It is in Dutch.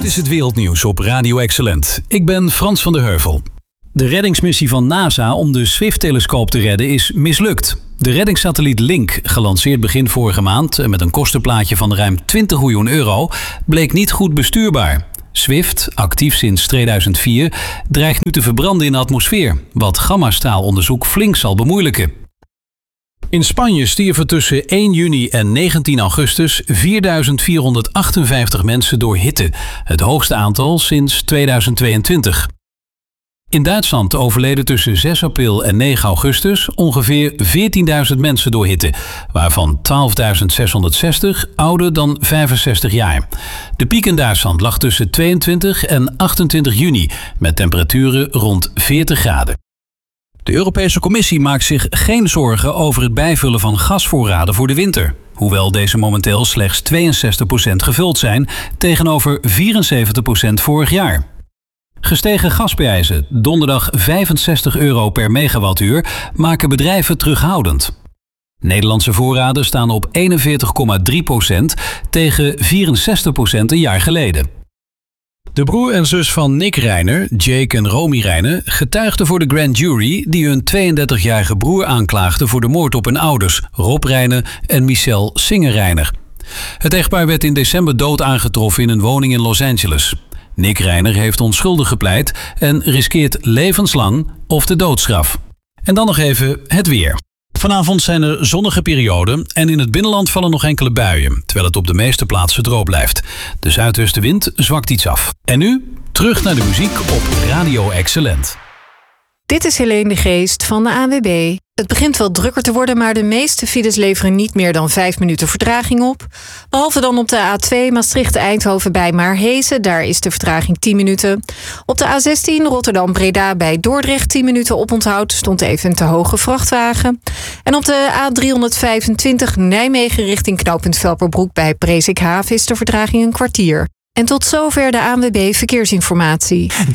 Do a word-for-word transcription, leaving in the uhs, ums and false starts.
Dit is het wereldnieuws op Radio Excellent. Ik ben Frans van der Heuvel. De reddingsmissie van NASA om de Swift-telescoop te redden is mislukt. De reddingssatelliet Link, gelanceerd begin vorige maand met een kostenplaatje van ruim twintig miljoen euro, bleek niet goed bestuurbaar. Swift, actief sinds tweeduizend vier, dreigt nu te verbranden in de atmosfeer, wat gammastraalonderzoek flink zal bemoeilijken. In Spanje stierven tussen één juni en negentien augustus vierduizend vierhonderdachtenvijftig mensen door hitte, het hoogste aantal sinds tweeduizend tweeëntwintig. In Duitsland overleden tussen zes april en negen augustus ongeveer veertienduizend mensen door hitte, waarvan twaalfduizend zeshonderdzestig ouder dan vijfenzestig jaar. De piek in Duitsland lag tussen tweeëntwintig en achtentwintig juni, met temperaturen rond veertig graden. De Europese Commissie maakt zich geen zorgen over het bijvullen van gasvoorraden voor de winter, hoewel deze momenteel slechts tweeënzestig procent gevuld zijn tegenover vierenzeventig procent vorig jaar. Gestegen gasprijzen, donderdag vijfenzestig euro per megawattuur, maken bedrijven terughoudend. Nederlandse voorraden staan op eenenveertig komma drie procent tegen vierenzestig procent een jaar geleden. De broer en zus van Nick Reiner, Jake en Romy Reiner, getuigden voor de grand jury die hun tweeëndertigjarige broer aanklaagde voor de moord op hun ouders, Rob Reiner en Michelle Singer Reiner. Het echtpaar werd in december dood aangetroffen in een woning in Los Angeles. Nick Reiner heeft onschuldig gepleit en riskeert levenslang of de doodstraf. En dan nog even het weer. Vanavond zijn er zonnige perioden en in het binnenland vallen nog enkele buien, terwijl het op de meeste plaatsen droog blijft. De zuidwestenwind zwakt iets af. En nu terug naar de muziek op Radio Excellent. Dit is Helene de Geest van de A N W B. Het begint wel drukker te worden, maar de meeste files leveren niet meer dan vijf minuten vertraging op. Behalve dan op de A twee Maastricht-Eindhoven bij Maarhezen. Daar is de vertraging tien minuten. Op de A zestien Rotterdam-Breda bij Dordrecht tien minuten oponthoud. Stond even een te hoge vrachtwagen. En op de A driehonderdvijfentwintig Nijmegen richting knooppunt Velperbroek bij Presikhaven is de vertraging een kwartier. En tot zover de A N W B Verkeersinformatie.